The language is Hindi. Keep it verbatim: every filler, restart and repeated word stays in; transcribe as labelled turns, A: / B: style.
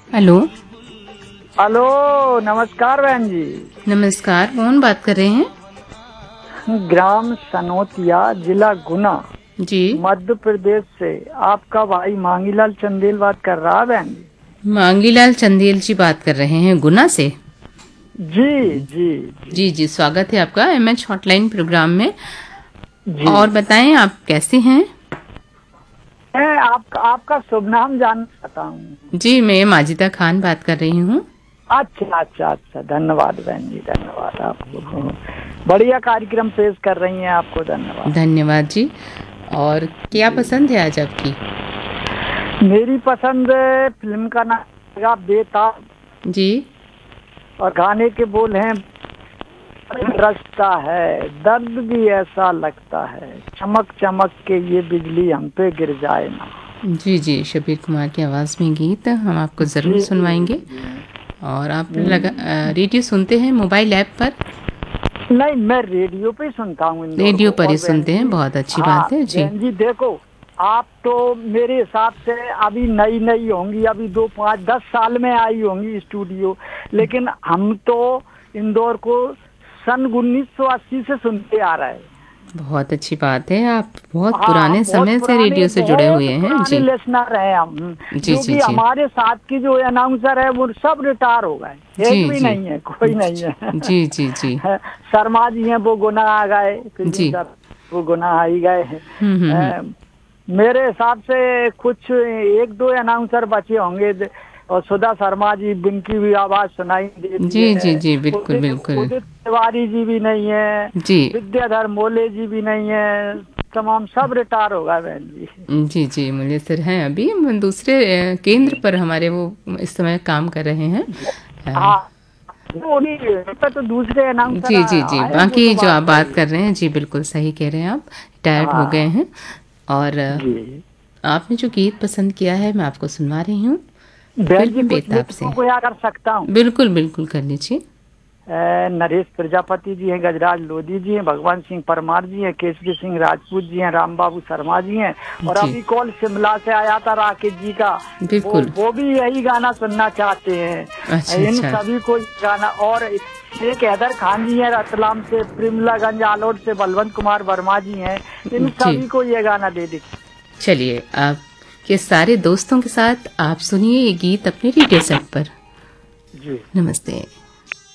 A: हेलो।
B: हेलो, नमस्कार बहन जी।
A: नमस्कार, कौन बात कर रहे हैं?
B: ग्राम सनोतिया, जिला गुना,
A: जी।
B: मध्य प्रदेश से आपका भाई मांगीलाल चंदेल बात कर रहा है बहन जी।
A: मांगीलाल चंदेल जी बात कर रहे हैं गुना से?
B: जी जी
A: जी जी, स्वागत है आपका एम एच हॉटलाइन प्रोग्राम में।
B: जी।
A: और बताएं, आप कैसे हैं?
B: मैं आप, आपका शुभ नाम जानना चाहता हूँ।
A: जी, मैं माजिदा खान बात कर रही हूँ।
B: अच्छा अच्छा अच्छा, धन्यवाद बहन जी, धन्यवाद। आपको बढ़िया कार्यक्रम पेश कर रही हैं, आपको धन्यवाद।
A: धन्यवाद जी। और क्या पसंद है आज आपकी?
B: मेरी पसंद फिल्म का नाम है बेताब
A: जी।
B: और गाने के बोल हैं, रसता है दर्द भी ऐसा लगता है, चमक चमक के ये बिजली हम पे गिर जाए ना।
A: जी जी, शबीर कुमार की आवाज़ में गीत हम आपको ज़रूर सुनवाएंगे। और आप लगा रेडियो सुनते हैं मोबाइल ऐप पर?
B: नहीं, मैं रेडियो पे सुनता हूँ।
A: रेडियो पर ही सुनते हैं, बहुत अच्छी बात है जी।
B: जी देखो, आप तो मेरे हिसाब से अभी नई नई होंगी, अभी दो पाँच दस साल में आई होंगी स्टूडियो, लेकिन हम तो इंदौर को सन उन्नीस सौ अस्सी से सुनते आ रहे हैं।
A: बहुत अच्छी बात है, आप बहुत
B: हाँ,
A: पुराने
B: बहुत
A: समय से रेडियो से जुड़े हुए हैं जी।
B: लिसनर हैं हम।
A: जी
B: जो
A: जी
B: कि
A: जी
B: हमारे साथ की जो अनाउंसर है वो सब रिटायर हो गए, एक भी
A: जी
B: नहीं है, कोई नहीं है।
A: जी जी जी
B: शर्मा जी हैं, वो गुना आ गए,
A: जी।
B: वो गुना आ ही गए हैं।
A: हम्म हम्म हम्म।
B: मेरे हिसाब से कुछ एक दो अनाउंसर बचे होंगे, और सुधा शर्मा जी, जिनकी भी आवाज सुनाई देती
A: जी
B: है।
A: जी जी, बिल्कुल बिल्कुल।
B: उदित तिवारी जी भी नहीं है,
A: जी
B: विद्याधर मोले जी भी नहीं है, तमाम सब रिटायर होगा बहन जी।
A: जी जी, मुयस्सर हैं अभी दूसरे अ, केंद्र पर हमारे, वो इस समय काम कर रहे हैं।
B: हाँ, तो दूसरे अनाउंसर
A: जी जी जी,
B: आए, वो
A: बाकी
B: तो
A: जो आप
B: बात
A: बात
B: सही
A: कर रहे हैं जी, बिल्कुल सही कह रहे हैं आप, रिटायर्ड हो गए हैं। और
B: जी।
A: आपने जो गीत पसंद किया है मैं आपको सुनवा रही हूँ,
B: बहन जी
A: फिल्म
B: कुछ
A: बेताब से।
B: को याद कर सकता हूँ?
A: बिल्कुल बिल्कुल, कर लीजिए।
B: नरेश प्रजापति जी हैं, गजराज लोधी जी हैं, भगवान सिंह परमार जी हैं, केसरी सिंह राजपूत जी हैं, राम बाबू शर्मा जी हैं, और
A: जी
B: अभी कॉल शिमला से आया था राकेश जी का, वो
A: बिल्कुल।
B: वो भी यही गाना सुनना चाहते हैं।
A: अच्छा
B: इन
A: अच्छा।
B: सभी को गाना, और एक हैदर खान जी हैं रतलाम से, प्रिमलागंज आलोट से बलवंत कुमार वर्मा जी हैं, इन
A: जी
B: सभी को ये गाना दे दी।
A: चलिए, आप के सारे दोस्तों के साथ आप सुनिए ये गीत अपने रेडियो सेट पर।
B: जी
A: नमस्ते।